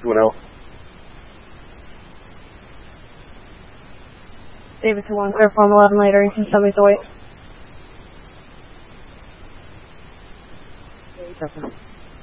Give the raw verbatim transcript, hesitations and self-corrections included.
Anyone else? David to one, clear form eleven later, eighteen seventy to wait.